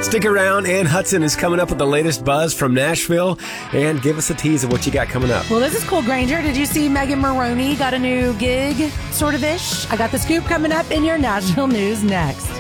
Stick around. Ann Hudson is coming up with the latest buzz from Nashville. And give us a tease of what you got coming up. Well, this is cool, Granger. Did you see Megan Maroney got a new gig, sort of ish? I got the scoop coming up in your Nashville news next.